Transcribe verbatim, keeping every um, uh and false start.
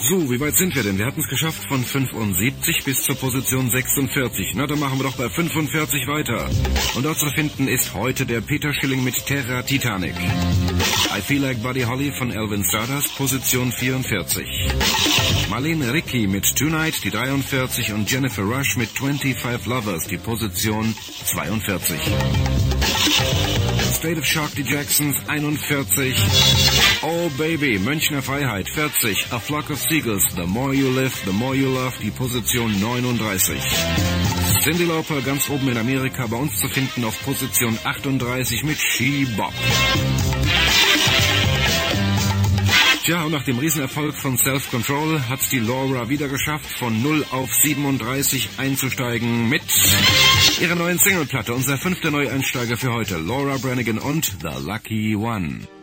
So, wie weit sind wir denn? Wir hatten es geschafft von fünfundsiebzig bis zur Position sechsundvierzig. Na, dann machen wir doch bei fünfundvierzig weiter. Und dort zu finden ist heute der Peter Schilling mit Terra Titanic. I Feel Like Buddy Holly von Alvin Stardust, Position vierundvierzig. Marlene Ricky mit Tonight, die dreiundvierzig, und Jennifer Rush mit twenty-five Lovers, die Position zweiundvierzig. State of Shock, die Jacksons, einundvierzig. Oh Baby, Münchner Freiheit, vierzig. A Flock of Seagulls, The More You Live, The More You Love, die Position neununddreißig. Cyndi Lauper ganz oben in Amerika, bei uns zu finden auf Position achtunddreißig mit She Bop. Tja, und nach dem Riesenerfolg von Self Control hat die Laura wieder geschafft, von null auf siebenunddreißig einzusteigen mit ihrer neuen Singleplatte. Unser fünfter Neueinsteiger für heute, Laura Branigan und The Lucky One.